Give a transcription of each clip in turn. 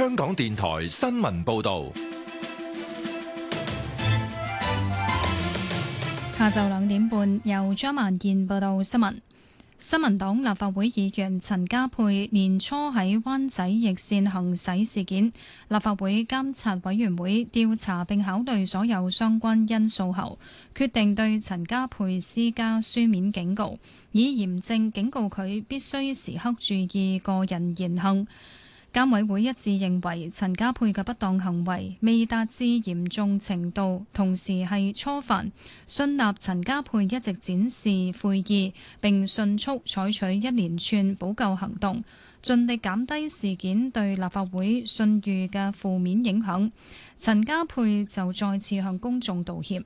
香港電台新聞報道。 下晝2點半，由張曼燕報道新聞。新民黨立法會議員陳家珮年初喺灣仔逆線行駛事件，立法會監察委員會調查並考慮所有相關因素後，決定對陳家珮施加書面警告，以嚴正警告佢必須時刻注意個人言行。監委會一致認為陳家珮嘅不當行為未達至嚴重程度，同時係初犯，信納陳家珮一直展示悔意，並迅速採取一連串補救行動，盡力減低事件對立法會信譽嘅負面影響。陳家珮就再次向公眾道歉。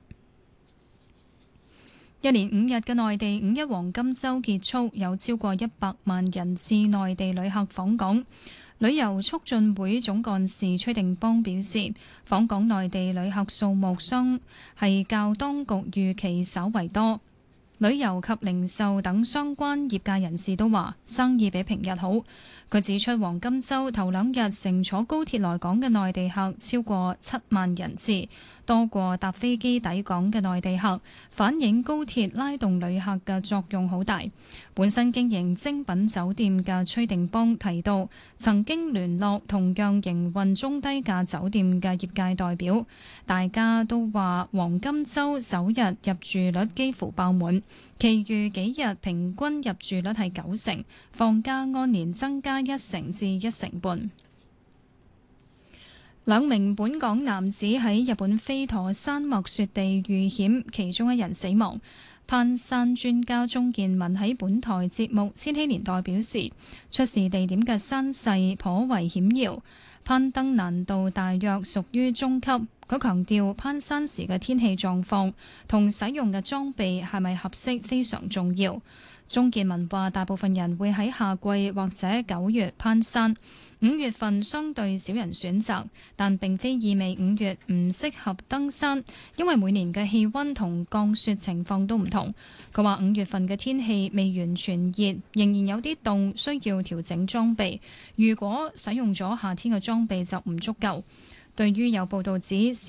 一連5日嘅內地五一黃金週結束，有超過100萬人次內地旅客訪港。旅遊促進會總幹事崔定邦表示，訪港內地旅客數目係較當局預期稍為多。旅遊及零售等相關業界人士都話生意比平日好。佢指出，黃金週頭2日乘坐高鐵來港嘅內地客超過7萬人次，多過搭飛機抵港嘅內地客，反映高鐵拉動旅客嘅作用好大。本身經營精品酒店嘅崔定邦提到，曾經聯絡同樣營運中低價酒店嘅業界代表，大家都話黃金週首日入住率幾乎爆滿，其餘幾日平均入住率係90%，房價按年增加1成至1成半。2名本港男子喺日本飛陀山脈雪地遇險，其中1人死亡。攀山專家鍾健民喺本台節目《千禧年代》表示，出事地點嘅山勢頗為險要，攀登難度大約屬於中級。佢強調攀山時嘅天氣狀況同使用嘅裝備係咪合適非常重要。鍾健民話，大部分人會喺夏季或者9月攀山，5月份相對少人選擇，但並非意味5月唔適合登山，因為每年嘅氣溫同降雪情況都唔同。佢話5月份嘅天氣未完全熱，仍然有啲凍，需要調整裝備。如果使用咗夏天嘅裝備就唔足夠。對於有報道指